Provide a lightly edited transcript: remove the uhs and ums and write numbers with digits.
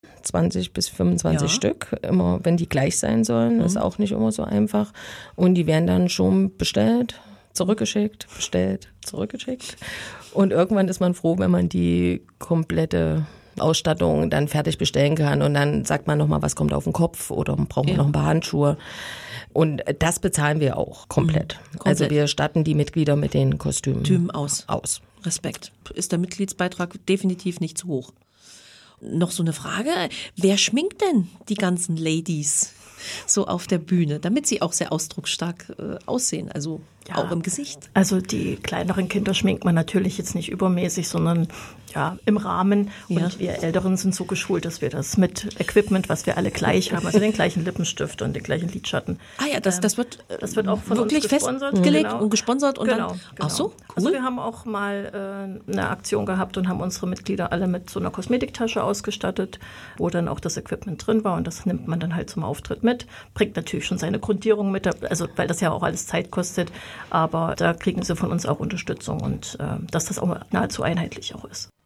20 bis 25 Stück, immer wenn die gleich sein sollen. Das ist auch nicht immer so einfach. Und die werden dann schon bestellt, zurückgeschickt, bestellt, zurückgeschickt. Und irgendwann ist man froh, wenn man die komplette Ausstattung dann fertig bestellen kann. Und dann sagt man nochmal, was kommt auf den Kopf oder brauchen wir noch ein paar Handschuhe. Und das bezahlen wir auch komplett. Also wir statten die Mitglieder mit den Kostümen aus. Respekt. Ist der Mitgliedsbeitrag definitiv nicht zu hoch. Noch so eine Frage, wer schminkt denn die ganzen Ladies so auf der Bühne, damit sie auch sehr ausdrucksstark aussehen, also auch im Gesicht? Also die kleineren Kinder schminkt man natürlich jetzt nicht übermäßig, sondern im Rahmen. Und wir Älteren sind so geschult, dass wir das mit Equipment, was wir alle gleich haben, also den gleichen Lippenstift und den gleichen Lidschatten. Das wird auch von wirklich uns gesponsert. festgelegt und gesponsert und genau. dann. Ach so, cool. Also wir haben auch mal eine Aktion gehabt und haben unsere Mitglieder alle mit so einer Kosmetiktasche ausgestattet, wo dann auch das Equipment drin war und das nimmt man dann halt zum Auftritt mit. Bringt natürlich schon seine Grundierung mit, also weil das ja auch alles Zeit kostet, aber da kriegen sie von uns auch Unterstützung und dass das auch nahezu einheitlich auch ist.